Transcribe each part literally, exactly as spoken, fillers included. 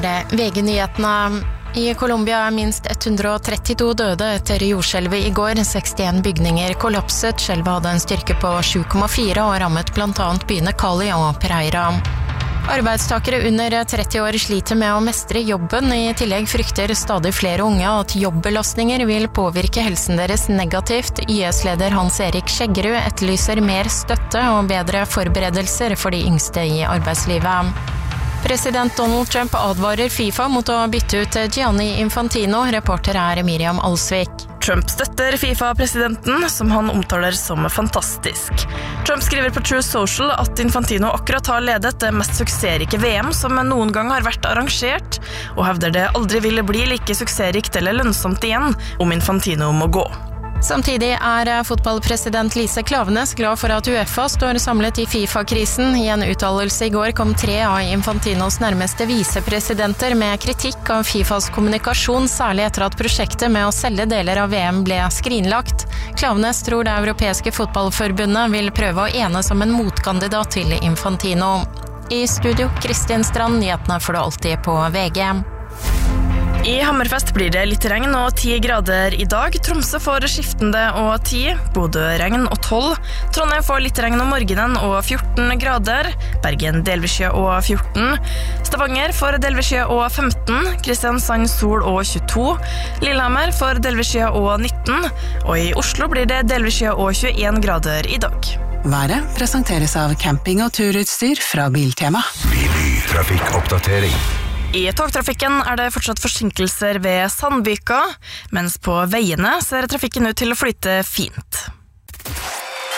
V G-nyhetene. I Colombia er minst ett hundre og trettito døde etter jordskjelvet i går. sekstien bygninger kollapset. Skjelvet hadde en styrke på sju komma fire og rammet blant annet byene Cali og Pereira. Arbeidstakere under tretti år sliter med å mestre jobben. I tillegg frykter stadig flere unge at jobbelastninger vil påvirke helsen deres negativt. Y S-leder Hans-Erik Skjeggerud etterlyser mer støtte og bedre forberedelser for de yngste i arbeidslivet. President Donald Trump advarer FIFA mot å bytte ut Gianni Infantino. Reporter er Miriam Alsvik. Trump støtter FIFA-presidenten, som han omtaler som fantastisk. Trump skriver på True Social at Infantino akkurat har ledet det mest suksessrike V M som noen gang har vært arrangert, og hevder det aldri ville bli like suksessrikt eller lønnsomt igjen om Infantino må gå. Samtidig er fotballpresident Lise Klaveness glad for at UEFA står samlet i FIFA-krisen. I en uttalelse i går kom tre av Infantinos nærmeste visepresidenter med kritikk av FIFAs kommunikasjon, særlig etter at prosjektet med å selge deler av V M ble skrinlagt. Klaveness tror det europeiske fotballforbundet vil prøve å enes om en motkandidat til Infantino. I studio, Kristin Strand, nyhetene får du alltid på V G. I Hammerfest blir det litt regn og ti grader i dag. Tromsø får skiftende og ti, Bodø regn og tolv. Trondheim får litt regn om morgenen og fjorten grader. Bergen delvis skya og fjorten. Stavanger får delvis skya og femten. Kristiansand sol og tjueto. Lillehammer får delvis skya og nitten. Og i Oslo blir det delvis skya og tjueen grader i dag. Været presenteres av camping- og turutstyr fra Biltema. Trafikkoppdatering. I togtrafikken er det fortsatt forsinkelser ved Sandvika, mens på veiene ser trafikken ut til å flyte fint.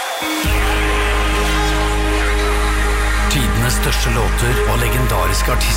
Tidenes største låter og legendariske artister.